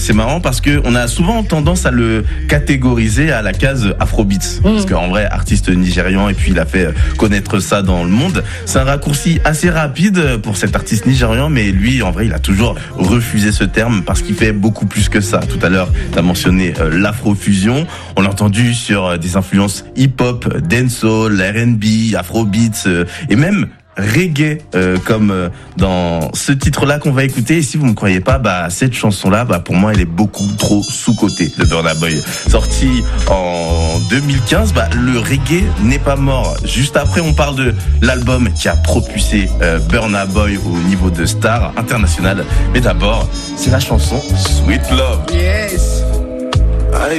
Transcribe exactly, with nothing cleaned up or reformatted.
c'est marrant parce que on a souvent tendance à le catégoriser à la case Afrobeats. Mmh. Parce qu'en vrai, artiste nigérian, et puis il a fait connaître ça dans le monde. C'est un raccourci assez rapide pour cet artiste nigérian, mais lui, en vrai, il a toujours refusé ce terme parce qu'il fait beaucoup plus que ça. Tout à l'heure, tu as mentionné euh, l'afrofusion. On l'a entendu sur euh, des influences hip-hop, dancehall, R and B, afrobeats euh, et même reggae, euh, comme euh, dans ce titre-là qu'on va écouter. Et si vous me croyez pas, bah cette chanson-là, bah pour moi, elle est beaucoup trop sous-cotée de Burna Boy. Sorti en deux mille quinze, bah le reggae n'est pas mort. Juste après, on parle de l'album qui a propulsé euh, Burna Boy au niveau de star international. Mais d'abord, c'est la chanson Sweet Love. Yes.